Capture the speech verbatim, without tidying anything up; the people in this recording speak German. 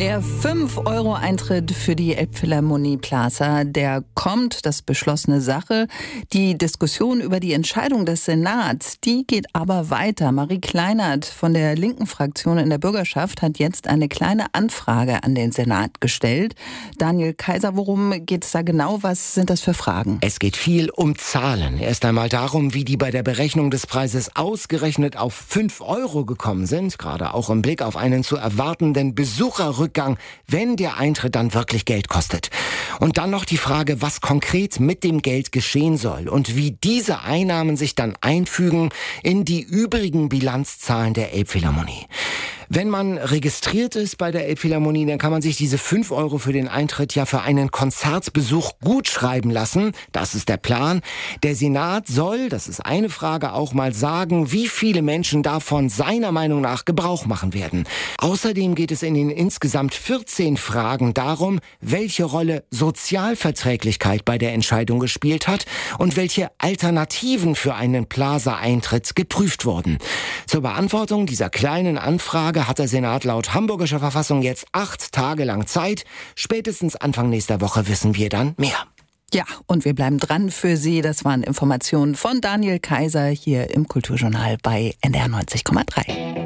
Der fünf Euro Eintritt für die Elbphilharmonie Plaza, der kommt, das beschlossene Sache. Die Diskussion über die Entscheidung des Senats, die geht aber weiter. Marie Kleinert von der linken Fraktion in der Bürgerschaft hat jetzt eine kleine Anfrage an den Senat gestellt. Daniel Kaiser, worum geht es da genau? Was sind das für Fragen? Es geht viel um Zahlen. Erst einmal darum, wie die bei der Berechnung des Preises ausgerechnet auf fünf Euro gekommen sind. Gerade auch im Blick auf einen zu erwartenden Besucherrückgang, wenn der Eintritt dann wirklich Geld kostet. Und dann noch die Frage, was konkret mit dem Geld geschehen soll und wie diese Einnahmen sich dann einfügen in die übrigen Bilanzzahlen der Elbphilharmonie. Wenn man registriert ist bei der Elbphilharmonie, dann kann man sich diese fünf Euro für den Eintritt ja für einen Konzertbesuch gut schreiben lassen. Das ist der Plan. Der Senat soll, das ist eine Frage, auch mal sagen, wie viele Menschen davon seiner Meinung nach Gebrauch machen werden. Außerdem geht es in den insgesamt vierzehn Fragen darum, welche Rolle Sozialverträglichkeit bei der Entscheidung gespielt hat und welche Alternativen für einen Plaza-Eintritt geprüft wurden. Zur Beantwortung dieser kleinen Anfrage hat der Senat laut hamburgischer Verfassung jetzt acht Tage lang Zeit. Spätestens Anfang nächster Woche wissen wir dann mehr. Ja, und wir bleiben dran für Sie. Das waren Informationen von Daniel Kaiser hier im Kulturjournal bei N D R neunzig Komma drei.